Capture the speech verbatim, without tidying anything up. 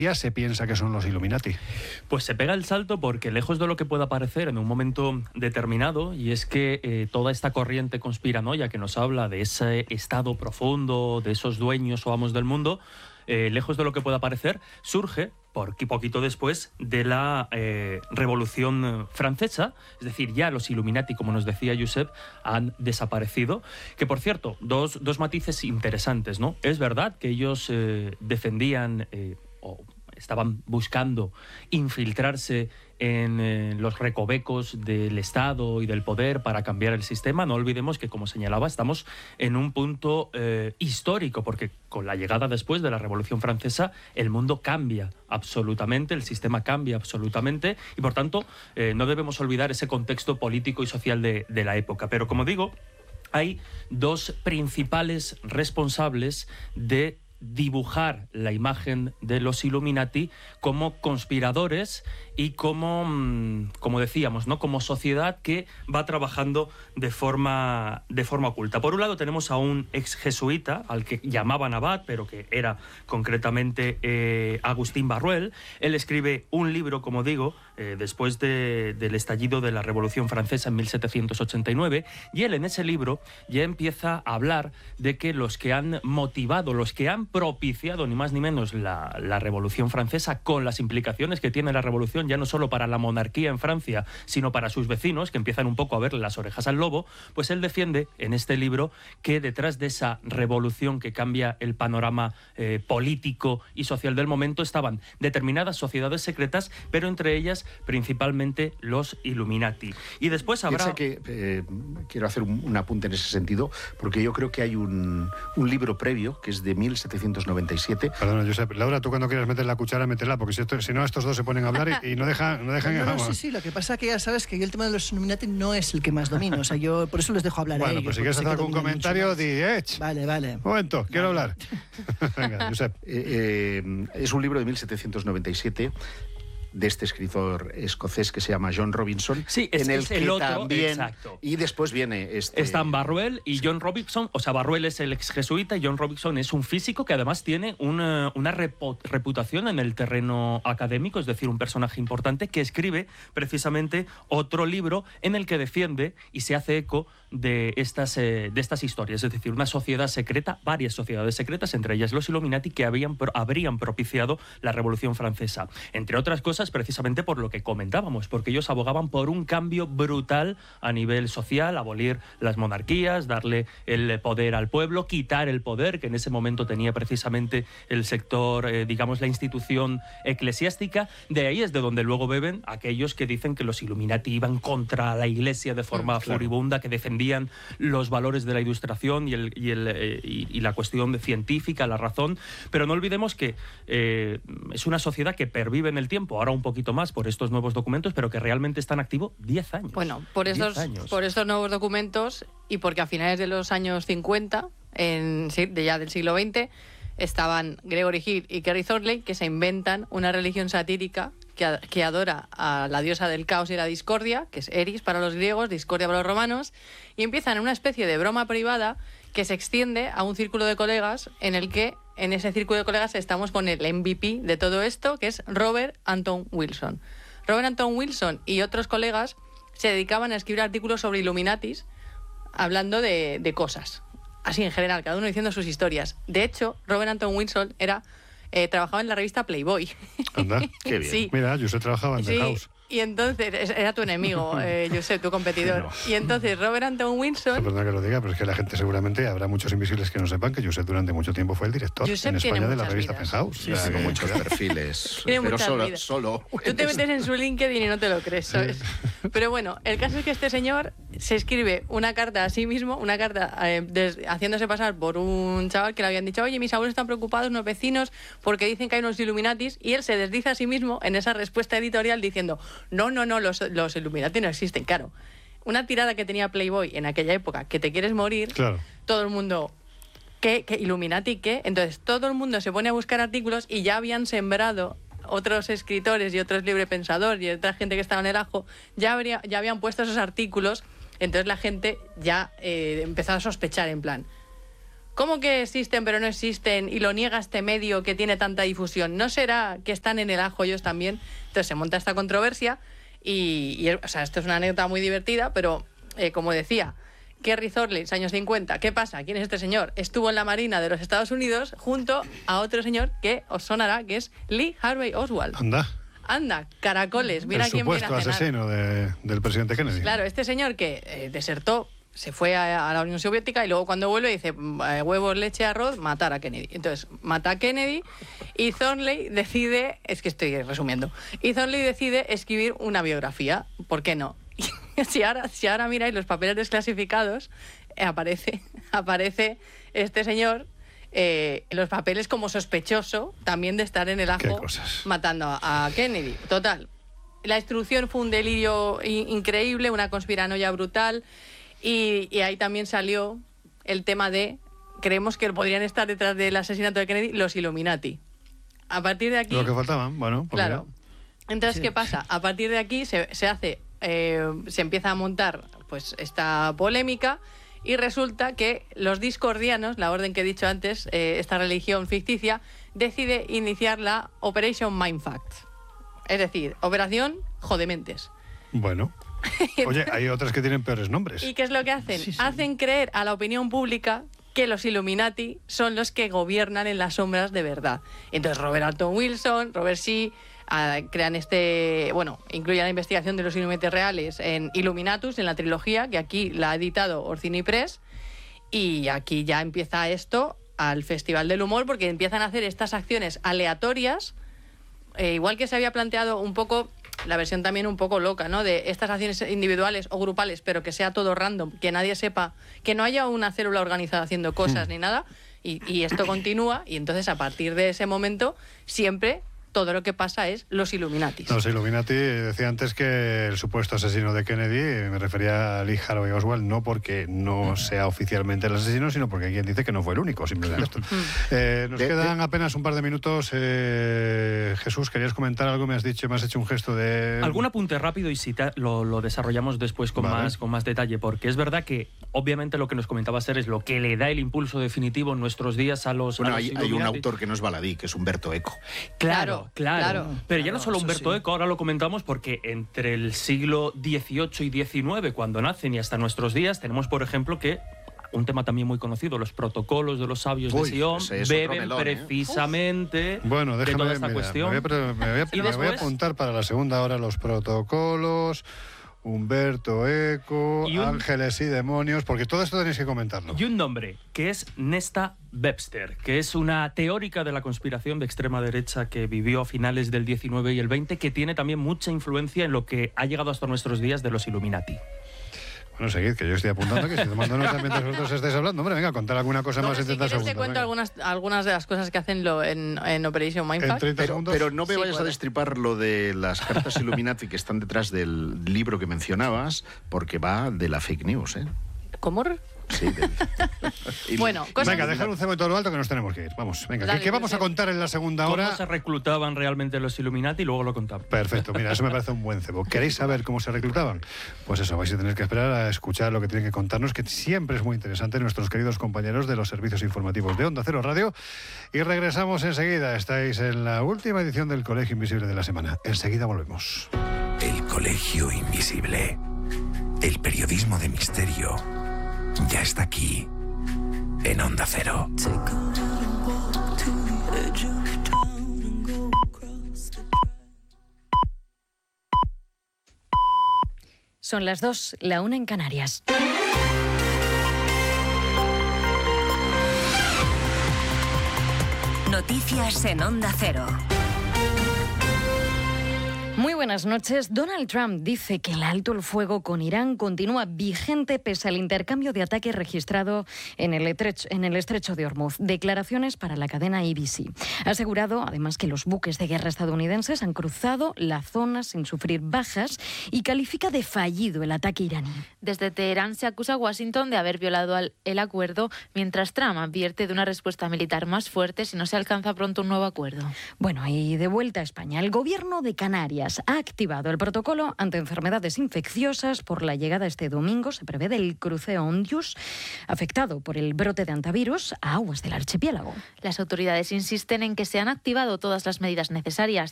ya se piensa que son los Illuminati? Pues se pega el salto porque, lejos de lo que pueda parecer en un momento determinado, y es que eh, toda esta corriente conspiranoia que nos habla de ese estado profundo, de esos dueños o amos del mundo, eh, lejos de lo que pueda parecer, surge por poquito después de la eh, Revolución Francesa. Es decir, ya los Illuminati, como nos decía Josep, han desaparecido. Que, por cierto, dos, dos matices interesantes, ¿no? Es verdad que ellos eh, defendían eh, o estaban buscando infiltrarse en eh, los recovecos del Estado y del poder para cambiar el sistema. No olvidemos que, como señalaba, estamos en un punto eh, histórico, porque con la llegada después de la Revolución Francesa el mundo cambia absolutamente, el sistema cambia absolutamente, y por tanto eh, no debemos olvidar ese contexto político y social de, de la época. Pero, como digo, hay dos principales responsables de dibujar la imagen de los Illuminati como conspiradores y como, como decíamos, ¿no?, como sociedad que va trabajando de forma, de forma oculta. Por un lado tenemos a un ex jesuita, al que llamaban abad, pero que era concretamente eh, Agustín Barruel. Él escribe un libro, como digo, eh, después de, del estallido de la Revolución Francesa en mil setecientos ochenta y nueve, y él en ese libro ya empieza a hablar de que los que han motivado, los que han propiciado ni más ni menos la, la Revolución Francesa, con las implicaciones que tiene la revolución ya no solo para la monarquía en Francia, sino para sus vecinos, que empiezan un poco a verle las orejas al lobo, pues él defiende en este libro que detrás de esa revolución que cambia el panorama eh, político y social del momento estaban determinadas sociedades secretas, pero entre ellas principalmente los Illuminati. Y después habrá... Piensa que eh, quiero hacer un, un apunte en ese sentido, porque yo creo que hay un, un libro previo que es de mil setecientos noventa y siete. Perdona, Josep. Laura, tú cuando quieras meter la cuchara, métela, porque si, esto, si no, estos dos se ponen a hablar y, y no dejan... No, dejan no, no, vamos. sí, sí, lo que pasa es que ya sabes que yo el tema de los Illuminati no es el que más domino, o sea, yo por eso les dejo hablar bueno, a ellos. Bueno, pues si quieres hacer algún comentario, di, eh, Vale, vale. Un momento, quiero vale. hablar. Venga, Josep. Eh, eh, es un libro de mil setecientos noventa y siete de este escritor escocés que se llama John Robinson. Sí, es, en el, es el que otro, también, exacto. Y después viene este... Están Barruel y John Robinson. O sea, Barruel es el ex jesuita y John Robinson es un físico que además tiene una, una reputación en el terreno académico, es decir, un personaje importante que escribe precisamente otro libro en el que defiende y se hace eco de estas, eh, de estas historias. Es decir, una sociedad secreta, varias sociedades secretas, entre ellas los Illuminati, que habían, habrían propiciado la Revolución Francesa. Entre otras cosas, precisamente por lo que comentábamos, porque ellos abogaban por un cambio brutal a nivel social, abolir las monarquías, darle el poder al pueblo, quitar el poder que en ese momento tenía precisamente el sector, eh, digamos, la institución eclesiástica. De ahí es de donde luego beben aquellos que dicen que los Illuminati iban contra la Iglesia de forma mm, claro. furibunda, que defendían los valores de la ilustración y, el, y, el, eh, y, y la cuestión científica, la razón. Pero no olvidemos que eh, es una sociedad que pervive en el tiempo, ahora un poquito más por estos nuevos documentos, pero que realmente están activos diez años. Bueno, por estos, por estos nuevos documentos y porque a finales de los años cincuenta, en, de ya del siglo veinte, estaban Gregory Hill y Kerry Thornley, que se inventan una religión satírica que, que adora a la diosa del caos y la discordia, que es Eris para los griegos, discordia para los romanos, y empiezan una especie de broma privada que se extiende a un círculo de colegas en el que en ese círculo de colegas estamos con el M V P de todo esto, que es Robert Anton Wilson. Robert Anton Wilson y otros colegas se dedicaban a escribir artículos sobre Illuminatis, hablando de, de cosas, así en general, cada uno diciendo sus historias. De hecho, Robert Anton Wilson era eh, trabajaba en la revista Playboy. Anda, qué bien. Sí. Mira, yo trabajaba en sí. The House. Y entonces, era tu enemigo, eh, Josep, tu competidor. No. Y entonces Robert Anton Wilson... No, perdona que lo diga, pero es que la gente seguramente, habrá muchos invisibles que no sepan que Josep durante mucho tiempo fue el director Josep en España de la revista vidas. Penthouse. Sí, sí, con muchos perfiles. Tiene pero muchas solo, vidas. solo... Tú te metes en su LinkedIn y no te lo crees, ¿sabes? Sí. Pero bueno, el caso es que este señor se escribe una carta a sí mismo, una carta eh, des, haciéndose pasar por un chaval que le habían dicho, oye, mis abuelos están preocupados, unos vecinos, porque dicen que hay unos Illuminatis, y él se desdice a sí mismo en esa respuesta editorial diciendo, no, no, no, los los Illuminati no existen, claro. Una tirada que tenía Playboy en aquella época, que te quieres morir, claro. Todo el mundo, ¿qué? ¿Qué? ¿Illuminati qué? Entonces todo el mundo se pone a buscar artículos y ya habían sembrado otros escritores y otros librepensadores y otra gente que estaba en el ajo, ya, habría, ya habían puesto esos artículos, entonces la gente ya eh, empezaba a sospechar en plan, ¿cómo que existen pero no existen y lo niega este medio que tiene tanta difusión? ¿No será que están en el ajo ellos también? Entonces se monta esta controversia y, y o sea, esto es una anécdota muy divertida, pero eh, como decía, Kerry Thornley, años cincuenta, ¿qué pasa? ¿Quién es este señor? Estuvo en la Marina de los Estados Unidos junto a otro señor que os sonará, que es Lee Harvey Oswald. Anda. Anda, caracoles, mira quién viene a cenar. El supuesto asesino de, del presidente Kennedy. Claro, este señor que eh, desertó, se fue a, a la Unión Soviética y luego cuando vuelve dice eh, huevos, leche, arroz, matar a Kennedy. Entonces, mata a Kennedy y Thornley decide, es que estoy resumiendo, y Thornley decide escribir una biografía. ¿Por qué no? si, ahora, si ahora miráis los papeles desclasificados, eh, aparece, aparece este señor eh, en los papeles como sospechoso también de estar en el ajo matando a, a Kennedy. Total, la instrucción fue un delirio in- increíble, una conspiranoia brutal. Y, y ahí también salió el tema de, creemos que podrían estar detrás del asesinato de Kennedy los Illuminati. A partir de aquí... Lo que faltaban, bueno. Pues claro. Mira. Entonces, Sí. ¿qué pasa? A partir de aquí se, se hace, eh, se empieza a montar pues esta polémica y resulta que los discordianos, la orden que he dicho antes, eh, esta religión ficticia, decide iniciar la Operation Mindfuck. Es decir, Operación Jodementes. Bueno. Oye, hay otras que tienen peores nombres. ¿Y qué es lo que hacen? Sí, sí. Hacen creer a la opinión pública que los Illuminati son los que gobiernan en las sombras de verdad. Entonces Robert Anton Wilson, Robert Shee, uh, crean este... Bueno, incluyen la investigación de los Illuminati reales en Illuminatus, en la trilogía, que aquí la ha editado Orsini Press, y aquí ya empieza esto al Festival del Humor, porque empiezan a hacer estas acciones aleatorias, eh, igual que se había planteado un poco... La versión también un poco loca, ¿no? De estas acciones individuales o grupales, pero que sea todo random, que nadie sepa, que no haya una célula organizada haciendo cosas ni nada, y, y esto continúa, y entonces a partir de ese momento siempre todo lo que pasa es los Illuminati. Los Illuminati, decía antes que el supuesto asesino de Kennedy, me refería a Lee Harvey Oswald, no porque no sea oficialmente el asesino, sino porque hay quien dice que no fue el único, simplemente esto. Eh, nos De- quedan de- apenas un par de minutos. Eh, Jesús, ¿querías comentar algo? Me has dicho, me has hecho un gesto de... Algún apunte rápido y si te- lo, lo desarrollamos después con, Vale. más, con más detalle, porque es verdad que obviamente lo que nos comentaba Ser es lo que le da el impulso definitivo en nuestros días a los... Bueno, a los hay, hay un Illuminati. autor que no es baladí, que es Humberto Eco. Claro, claro. Claro. Pero ya no Claro, solo eso Humberto sí. Eco, ahora lo comentamos porque entre el siglo dieciocho y diecinueve, cuando nacen, y hasta nuestros días, tenemos, por ejemplo, que un tema también muy conocido, los protocolos de los sabios Uy, de Sion, ese es otro beben melón, ¿eh? precisamente Bueno, de déjame, toda esta mira, cuestión. Me voy, a, pre- me voy a- Y me voy a después- apuntar para la segunda hora los protocolos, Humberto Eco, Y un- ángeles y demonios, porque todo esto tenéis que comentarlo. Y un nombre, que es Nesta Webster, que es una teórica de la conspiración de extrema derecha que vivió a finales del diecinueve y el veinte, que tiene también mucha influencia en lo que ha llegado hasta nuestros días de los Illuminati. Bueno, seguid, que yo estoy apuntando, que estoy tomando nota mientras vosotros estáis hablando. Hombre, venga, contar alguna cosa No, más en si treinta quieres te segundos. cuento venga. algunas, algunas de las cosas que hacen lo, en, en Operation En Mindfuck. treinta Pero, segundos. pero no me Sí, vayas a puede. destripar lo de las cartas Illuminati que están detrás del libro que mencionabas, porque va de la fake news, ¿eh? ¿Cómo? Sí, del- Y- Bueno, cosas- Venga, dejar un cebo en todo lo alto que nos tenemos que ir. Vamos, venga. Dale, ¿Qué, qué vamos a Josep. contar en la segunda ¿Cómo hora? se reclutaban realmente los Illuminati? Y luego lo contamos. Perfecto, mira, eso me parece un buen cebo. ¿Queréis saber cómo se reclutaban? Pues eso, vais a tener que esperar a escuchar lo que tienen que contarnos, que siempre es muy interesante, nuestros queridos compañeros de los servicios informativos de Onda Cero Radio. Y regresamos enseguida. Estáis en la última edición del Colegio Invisible de la semana. Enseguida volvemos. El Colegio Invisible. El periodismo de misterio ya está aquí en Onda Cero. Son las dos, la una en Canarias. Noticias en Onda Cero. Muy buenas noches. Donald Trump dice que el alto el fuego con Irán continúa vigente pese al intercambio de ataques registrado en el, estrecho, en el estrecho de Hormuz. Declaraciones para la cadena A B C. Ha asegurado, además, que los buques de guerra estadounidenses han cruzado la zona sin sufrir bajas y califica de fallido el ataque iraní. Desde Teherán se acusa a Washington de haber violado al- el acuerdo, mientras Trump advierte de una respuesta militar más fuerte si no se alcanza pronto un nuevo acuerdo. Bueno, y de vuelta a España, el gobierno de Canarias ha ha activado el protocolo ante enfermedades infecciosas por la llegada este domingo, se prevé, del crucero Ondius, afectado por el brote de hantavirus, a aguas del archipiélago. Las autoridades insisten en que se han activado todas las medidas necesarias.